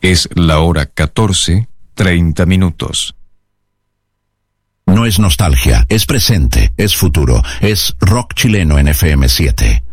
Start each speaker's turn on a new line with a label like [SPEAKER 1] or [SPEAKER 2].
[SPEAKER 1] Es la hora 14:30.
[SPEAKER 2] No es nostalgia, es presente, es futuro, es rock chileno en FM7.